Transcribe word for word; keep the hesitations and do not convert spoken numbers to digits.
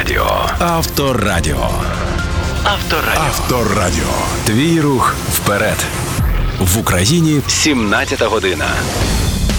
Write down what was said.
Авторадіо. Авторадіо. Авторадіо. Авторадіо. Твій рух вперед. В Україні сімнадцята година.